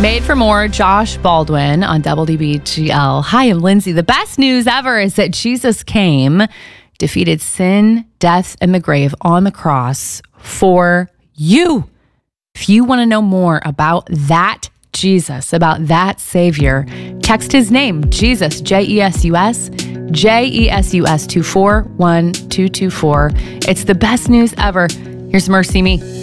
Made for More, Josh Baldwin on WDBGL. Hi, I'm Lindsay. The best news ever is that Jesus came, defeated sin, death, and the grave on the cross for you. If you want to know more about that Jesus, about that Savior, text his name, Jesus, J-E-S-U-S, J-E-S-U-S 241-224. It's the best news ever. Here's Mercy Me.